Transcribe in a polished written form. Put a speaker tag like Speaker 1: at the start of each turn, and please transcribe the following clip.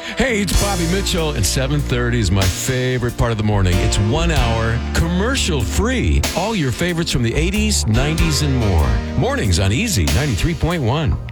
Speaker 1: Hey, it's Bobby Mitchell, and 7:30 is my favorite part of the morning. It's 1 hour, commercial-free. All your favorites from the 80s, 90s, and more. Mornings on Easy 93.1.